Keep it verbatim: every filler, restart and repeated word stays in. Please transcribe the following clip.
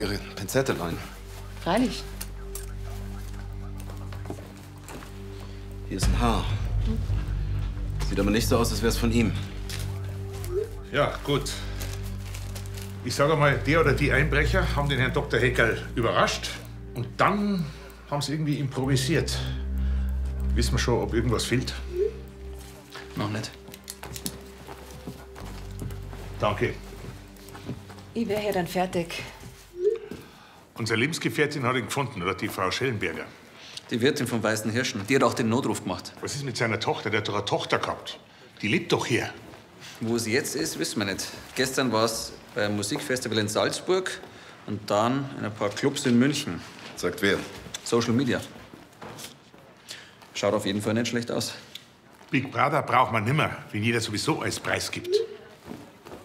Ihre Pinzette leihen? Freilich. Hier ist ein Haar. Sieht aber nicht so aus, als wäre es von ihm. Ja, gut. Ich sage mal, der oder die Einbrecher haben den Herrn Doktor Heckerl überrascht. Und dann haben sie irgendwie improvisiert. Wissen wir schon, ob irgendwas fehlt? Noch nicht. Danke. Ich wäre ja dann fertig. Unsere Lebensgefährtin hat ihn gefunden, oder die Frau Schellenberger. Die Wirtin vom Weißen Hirschen, die hat auch den Notruf gemacht. Was ist mit seiner Tochter? Der hat doch eine Tochter gehabt. Die lebt doch hier. Wo sie jetzt ist, wissen wir nicht. Gestern war es beim Musikfestival in Salzburg und dann in ein paar Clubs in München. Sagt wer? Social Media. Schaut auf jeden Fall nicht schlecht aus. Big Brother braucht man nimmer, wenn jeder sowieso alles preisgibt.